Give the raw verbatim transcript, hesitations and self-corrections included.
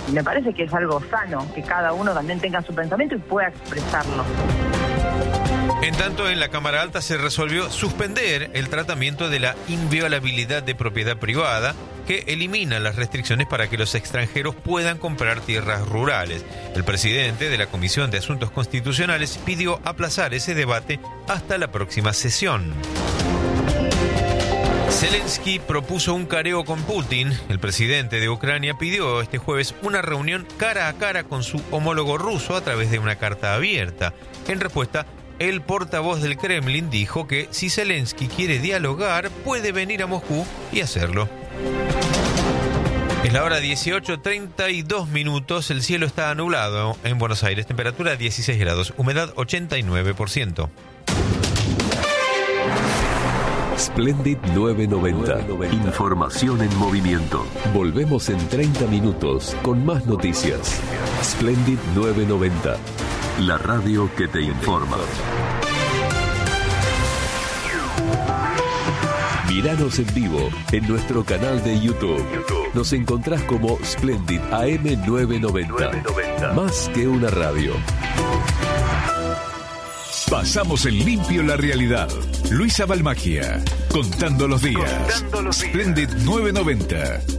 Y me parece que es algo sano, que cada uno también tenga su pensamiento y pueda expresarlo. En tanto, en la Cámara Alta se resolvió suspender el tratamiento de la inviolabilidad de propiedad privada, que elimina las restricciones para que los extranjeros puedan comprar tierras rurales. El presidente de la Comisión de Asuntos Constitucionales pidió aplazar ese debate hasta la próxima sesión. Zelensky propuso un careo con Putin. El presidente de Ucrania pidió este jueves una reunión cara a cara con su homólogo ruso a través de una carta abierta. En respuesta, el portavoz del Kremlin dijo que si Zelensky quiere dialogar, puede venir a Moscú y hacerlo. Es la hora dieciocho treinta y dos minutos. El cielo está nublado en Buenos Aires. Temperatura dieciséis grados. Humedad ochenta y nueve por ciento. Splendid novecientos noventa. Información en movimiento. Volvemos en treinta minutos con más noticias. Splendid novecientos noventa. La radio que te informa. Míranos en vivo en nuestro canal de YouTube. Nos encontrás como Splendid A M novecientos noventa. Más que una radio. Pasamos en limpio la realidad. Luisa Balmagia, contando los días. Contando los días. Splendid novecientos noventa.